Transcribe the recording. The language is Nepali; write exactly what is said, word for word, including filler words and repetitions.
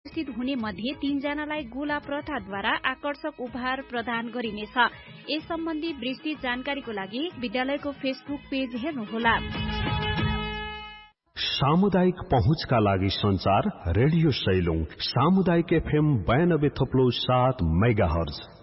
उपस्थित हुने मध्ये तीनजनालाई गोला प्रथाद्वारा आकर्षक उपहार प्रदान गरिनेछ। यस सम्बन्धी विस्तृत जानकारीको लागि विद्यालयको फेसबुक पेज हेर्नुहोला। सामुदायिक पहुँचका लागि संचार रेडियो सैलुङ सामुदायिक एफएम बयानब्बे थप्लो सात मेगा हर्ज